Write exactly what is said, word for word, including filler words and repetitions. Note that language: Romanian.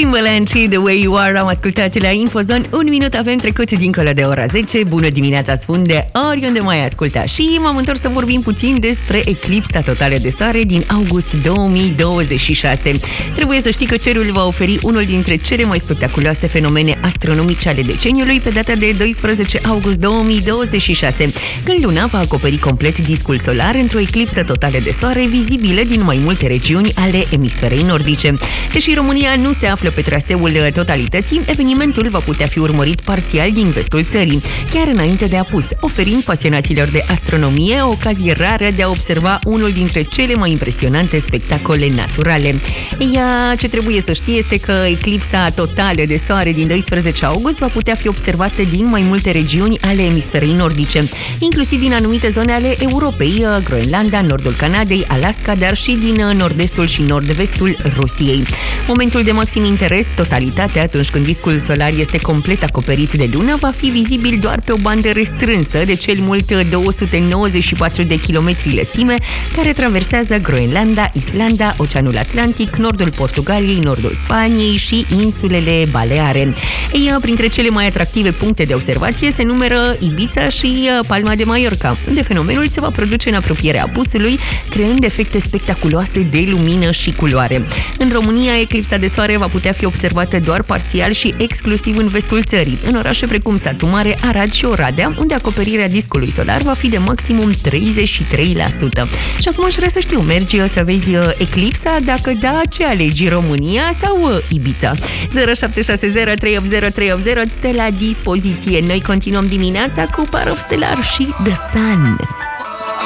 Timbaland și The Way You Are am ascultat la Infozone. Un minut avem trecut dincolo de ora zece. Bună dimineața, spun de oriunde mai asculta. Și m-am întors să vorbim puțin despre eclipsa totală de soare din august două mii douăzeci și șase. Trebuie să știi că cerul va oferi unul dintre cele mai spectaculoase fenomene astronomice ale deceniului pe data de doisprezece august două mii douăzeci și șase, când luna va acoperi complet discul solar într-o eclipsă totală de soare vizibilă din mai multe regiuni ale emisferei nordice. Deși România nu se află pe traseul totalității, evenimentul va putea fi urmărit parțial din vestul țării, chiar înainte de apus, oferind pasionaților de astronomie o ocazie rară de a observa unul dintre cele mai impresionante spectacole naturale. Ea, ce trebuie să știi este că eclipsa totală de soare din doisprezece august va putea fi observată din mai multe regiuni ale emisferei nordice, inclusiv din anumite zone ale Europei, Groenlanda, nordul Canadei, Alaska, dar și din nord-estul și nord-vestul Rusiei. Momentul de maxim interes, totalitatea, atunci când discul solar este complet acoperit de lună, va fi vizibil doar pe o bandă restrânsă de cel mult două sute nouăzeci și patru de kilometri lățime, care traversează Groenlanda, Islanda, Oceanul Atlantic, nordul Portugaliei, nordul Spaniei și insulele Baleare. Ei, printre cele mai atractive puncte de observație se numără Ibiza și Palma de Mallorca, unde fenomenul se va produce în apropierea apusului, creând efecte spectaculoase de lumină și culoare. În România, eclipsa de soare va putea fi observată doar parțial și exclusiv în vestul țării, în orașe precum Satu Mare, Arad și Oradea, unde acoperirea discului solar va fi de maximum treizeci și trei la sută. Și acum aș vrea să știu, mergi să vezi eclipsa? Dacă da, ce alegi, România sau Ibiza? zero șapte șase zero trei opt zero trei opt zero îți stă la dispoziție. Noi continuăm dimineața cu Parov Stellar și The Sun.